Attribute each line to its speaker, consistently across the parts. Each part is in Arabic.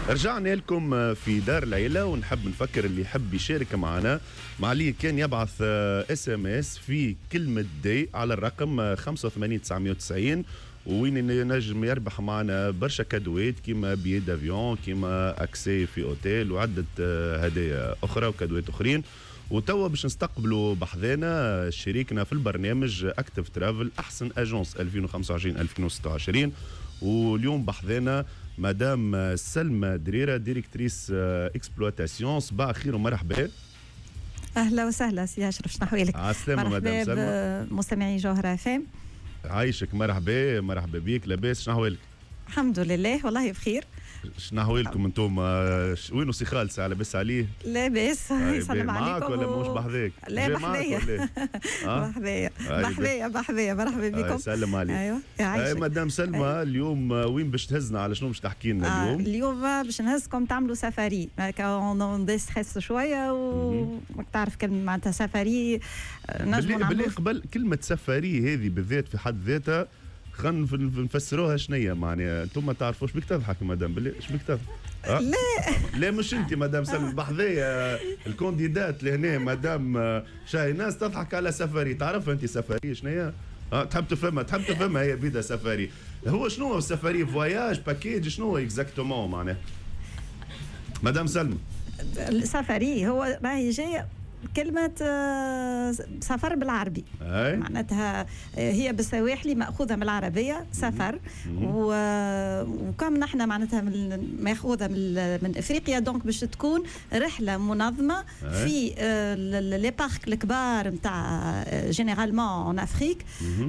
Speaker 1: رجعنا لكم في دار العيلة، ونحب نفكر اللي يحب يشارك معنا معليه كان يبعث اس ام اس في كلمة دي على الرقم 85990 وين ينجم يربح معنا برشا كادوات كيما بيي دافيون كيما اكسي في اوتيل وعدة هدايا اخرى وكادوات اخرين. وتوا باش نستقبلوا بحذانا شريكنا في البرنامج اكتيف ترافل احسن اجونس 2025-2026. واليوم بحذانا مدام سلمى دريرة ديريكتريس اكسبلواتاسيون. صباح الخير ومرحبا.
Speaker 2: اهلا وسهلا سي اشرف، شنو احوالك؟
Speaker 1: عسلامة مدام سلمى.
Speaker 2: مستمعي جوهرة فام
Speaker 1: عايشك، مرحبا مرحبا بيك. لاباس؟ شنو احوالك؟
Speaker 2: الحمد لله والله بخير.
Speaker 1: شنو احوالكم انتم؟ وينو سي خالص؟ لاباس عليه؟
Speaker 2: لاباس يسلم عليكم.
Speaker 1: معاك ولا مش بحذاك؟
Speaker 2: لا بحذايا بحذايا مرحبا بكم.
Speaker 1: يسلم عليك.
Speaker 2: ايوه
Speaker 1: مدام سلمى. اليوم وين باش تهزنا؟ على شنو باش تحكي لنا اليوم؟
Speaker 2: اليوم باش نهزكم تعملوا سفاري، اون دي ستريس شويه وماك تعرف كان معناتها سفاري نجموا نعملوا.
Speaker 1: قبل كلمه سفاري هذه بالذات في حد ذاتها خلينا نفسروها شنية معناها. انتم ما تعرفوش بك تضحك مدام بالله؟ ايش بك تضحك؟ لا مش انت مدام سلمى بحذايا الكونديدات لهنا مدام شاي ناس تضحك على سفاري. تعرف انت سفاري شنية؟ تحب تفهمها هي بيدا سفاري. هو شنو هو السفاري؟ فواياج باكيج شنو هو اكزاكتومون معناها مدام سلمى؟
Speaker 2: السفاري هو راهي جايه كلمة سفر بالعربي، معناتها هي بالسواحلي مأخوذة من العربية سفر، وكم نحن معناتها مأخوذة من إفريقيا، دونك باش تكون رحلة منظمة في لي بارك الكبار نتاع جينيرالمون اون افريك،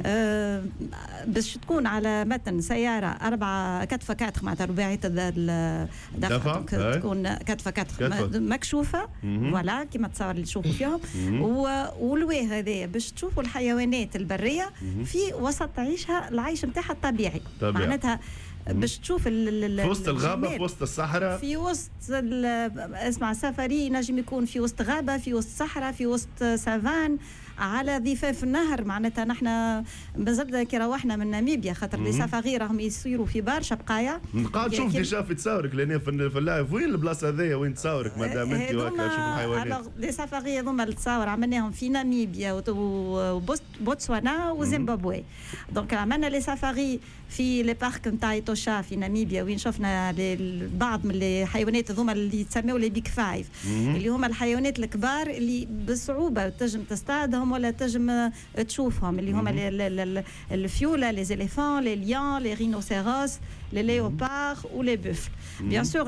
Speaker 2: باش تكون على متن سيارة 4x4 معناتها رباعية الدفع، تكون 4x4 مكشوفة فوالا كيما تصور اللي تشوفوا فيهم، والواه هذايا باش تشوفوا الحيوانات البريه في وسط عيشها العيش نتاعها الطبيعي. معناتها باش تشوف في
Speaker 1: وسط الغابه، في وسط الصحراء،
Speaker 2: في وسط اسمع سفري نجم يكون في وسط غابه، في وسط صحراء، في وسط سافان، على ضفاف النهر. معناتها نحن بزبده كي روحنا من ناميبيا خاطر لي سفاري راهم يصيروا في برشا بقايا.
Speaker 1: قاعد تشوف ديجا في تصاورك لهنا في اللايف. وين البلاصه هذيا وين تصاورك مدام انت وهكا شوف الحيوانات؟ لي سفاري
Speaker 2: هذوما اللي تصاور عملناهم في ناميبيا وبوتسوانا وزيمبابوي. دونك عملنا لي سفاري في لي بارك نتاع ايتوشا في ناميبيا وين شفنا بعض من الحيوانات هذوما اللي يتسموا لي بيك فايف، اللي هما الحيوانات الكبار اللي بصعوبه تنجم تصطادهم ولا تنجم تشوفهم، اللي هما الفيولا، لي زيليفون، لي ليون، لي رينوسيروس، لي ليوبار ولي بوفل. بيان سور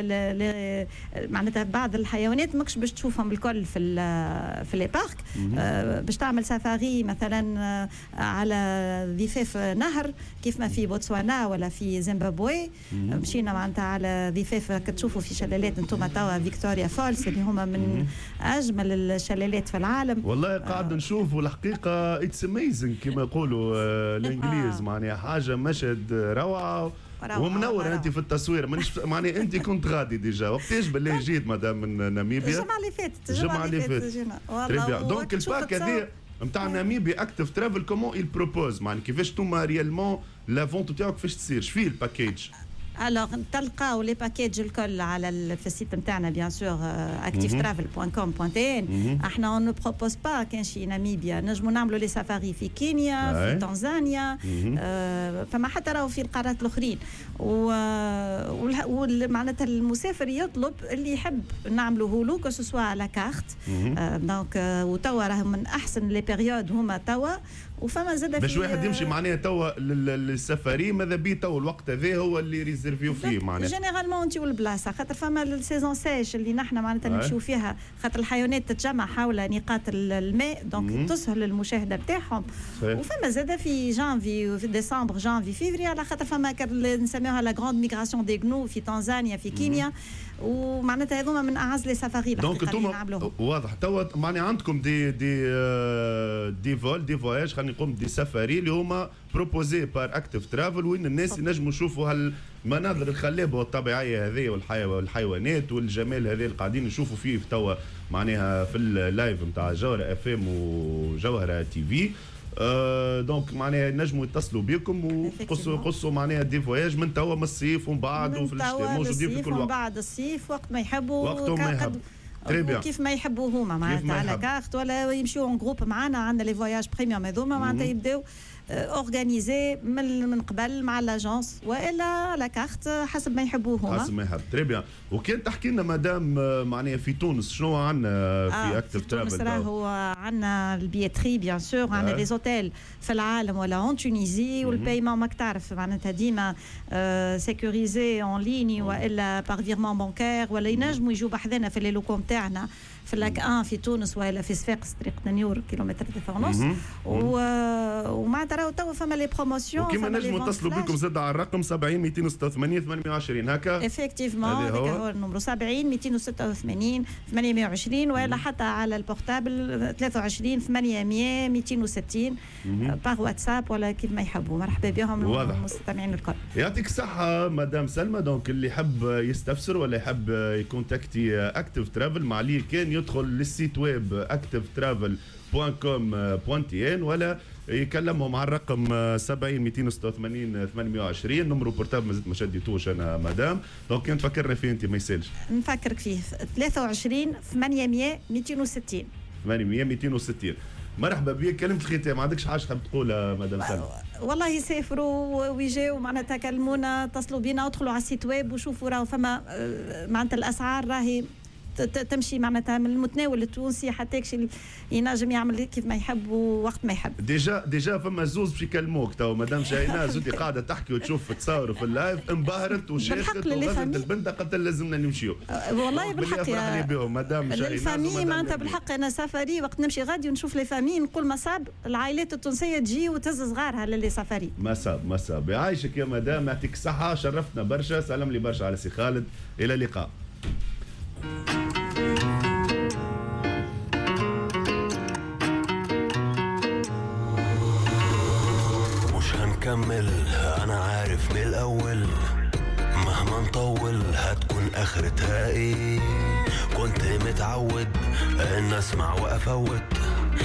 Speaker 2: معناتها بعض الحيوانات ماكش باش تشوفهم الكل في لي بارك. باش تعمل سفاري مثلا على ضفاف نهر كيف ما في بوتسوانا ولا في زيمبابوي. مشينا معناتها على ضفاف كتشوفوا في شلالات انتم توا فيكتوريا فولس اللي هما من اجمل الشلالات في العالم.
Speaker 1: والله قاعد نشوفوا الحقيقه اتس اميزنج كما يقولوا الانجليز، معناها حاجه مشهد روعه ومنور. انت في التصوير معني انت كنت غادي ديجا وقتاش بالله جيت مدام من ناميبيا؟
Speaker 2: الجمعه اللي فاتت
Speaker 1: والله. دونك الباك هذا نتاع ناميبيا اكتيف ترافل كومون يل بروبوز، معني كيفاش انتوما ريالمون لا فونت نتاعو كيفاش تصير؟ شفيه الباكيج؟
Speaker 2: الوغ تلقاو لي باكيج الكل على في السيت نتاعنا بيان سور activetravel.com.tn. احنا اون نو بروبوز با كان شي ناميبيا، نجموا نعملوا لي سفاري في كينيا، في تنزانيا، فما حتى راهو في القارات الاخرين. ومعناتها المسافر يطلب اللي يحب نعملوه له كو سوسوا على كارت. دونك وتوا راهم من احسن لي بيريود هما توا، وفما زاد
Speaker 1: باش واحد يمشي معناها توا للسفاري ماذا بيه توا الوقت هذا هو اللي ريزيرفيو فيه معناها
Speaker 2: جينيرالمون انت والبلاصه، خاطر فما السيزون سيش اللي نحن معناتها نمشيو فيها، خاطر الحيوانات تتجمع حول نقاط الماء، دونك تسهل المشاهده نتاعهم. وفما زاد في جانفي وفي ديسمبر جانفي فيفري، على خاطر فما نسميوها لا غراند ميغراسيون دي غنو في تنزانيا في كينيا، ومعناتها هذوما من اعز لي سفاري
Speaker 1: دونك انتم واضح توا معناها عندكم دي فول دي فواياج خلينا نقول دي سفاري اللي هما بروبوزي بار اكتيف ترافل، وين الناس ينجموا يشوفوا هالمناظر الخلابه والطبيعيه هذه والحيوانات والجمال هذا اللي قاعدين نشوفوا فيه توا معناها في اللايف نتاع جوهره اف ام وجوهره تي في. دونك معناها نجموا يتصلوا بكم وقصوا معناها دي فواياج من توا من الصيف ومن بعد وفي الشتاء، موجودين في كل وقت.
Speaker 2: من بعد الصيف وقت ما يحبوا،
Speaker 1: وقتهم ما يحبوا
Speaker 2: كيف ما يحبوا هما معناتها على كارت ولا يمشيوا اون جروب معنا. عندنا لي فواياج بريميوم هذوما معناتها يبداو اورغانيزي من قبل مع لاجونس والا على كارت حسب ما يحبوا هما.
Speaker 1: حسب ما يحب. تري بيان. وكان تحكي لنا مدام معناها في تونس شنو عندنا في اكتيف ترافل؟
Speaker 2: في تونس راهو عندنا البيتري بيان سور، عندنا لي زوتيل في العالم ولا اون تونيزي، والبايمون ماك تعرف معناتها ديما سيكوريزي اون ليني والا باغ فيرمون بانكير، ولا ينجموا يجوا بحذنا في لي لوكو نتاعنا في اللاك 1 في تونس ولا في صفاقس طريق دنيور كيلومتر 3.5 ومعناتها راهو تو فما لي بروموسيون.
Speaker 1: وكيما نجموا نتصلوا بكم زاد على الرقم 70 286 820 هكا.
Speaker 2: افكتيفمون هذاك هو النمرو 70 286 820 ولا حتى على البورتابل 23 800 260 باغ واتساب ولا كيف ما يحبوا. مرحبا بهم المستمعين الكل.
Speaker 1: يعطيك الصحة مدام سلمى. دونك اللي يحب يستفسر ولا يحب يكونتاكتي اكتيف ترافل مع لي كان يدخل للسيت ويب activetravel.com.tn ولا يكلمهم على الرقم 70 286 820 نمرو بورتابل ما شديتوش انا مدام. دونك كان تفكرنا فيه انت ما يسالش.
Speaker 2: نفكرك فيه 23 800 260
Speaker 1: 800 260. مرحبا بك. كلمة الختام ما عندكش حاجة تحب تقولها مدام سلمى؟
Speaker 2: والله يسافروا ويجيو معناتها كلمونا اتصلوا بينا ودخلوا على السيت ويب وشوفوا راهو فما معناتها الاسعار راهي تمشي معناتها من المتناول التونسي حتى يكشي ينجم يعمل كيف ما يحب ووقت ما يحب.
Speaker 1: ديجا فما زوز باش يكلموك تو مدام شاهيناز زودي قاعده تحكي وتشوف تصور في اللايف انبهرت وشاخت وغزت البنت قالت لازمنا نمشيو.
Speaker 2: والله بالحق
Speaker 1: يا بهم مدام شاهيناز
Speaker 2: الفامي معناتها بالحق. انا سفري وقت نمشي غادي ونشوف لي فامي نقول مصاب العائلات التونسيه تجي وتهز صغارها للي سفري.
Speaker 1: مصاب يعيشك يا مدام يعطيك الصحه. شرفتنا برشا. سلام لي برشا على سي خالد. الى اللقاء.
Speaker 3: كمل انا عارف من الاول مهما نطول هتكون اخرتها ايه. كنت متعود ان اسمع وافوت